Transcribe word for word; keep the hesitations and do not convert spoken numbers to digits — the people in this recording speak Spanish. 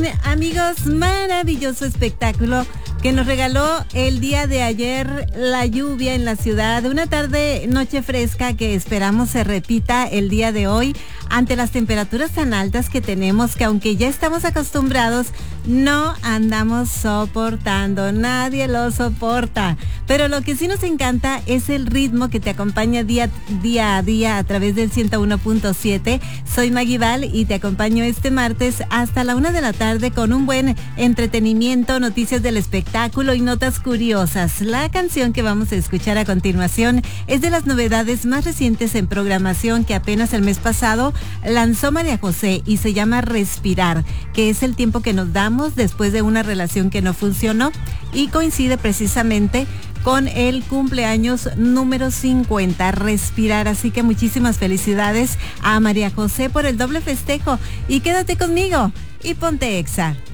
amigos, maravilloso espectáculo que nos regaló el día de ayer la lluvia en la ciudad, una tarde, noche fresca que esperamos se repita el día de hoy ante las temperaturas tan altas que tenemos, que aunque ya estamos acostumbrados, no andamos soportando, nadie lo soporta. Pero lo que sí nos encanta es el ritmo que te acompaña día, día a día a través del ciento uno punto siete. Soy Maggie Val y te acompaño este martes hasta la una de la tarde con un buen entretenimiento, noticias del espectáculo y notas curiosas. La canción que vamos a escuchar a continuación es de las novedades más recientes en programación que apenas el mes pasado lanzó María José y se llama Respirar, que es el tiempo que nos damos después de una relación que no funcionó y coincide precisamente con el cumpleaños número cincuenta, Respirar. Así que muchísimas felicidades a María José por el doble festejo y quédate conmigo y ponte Exa.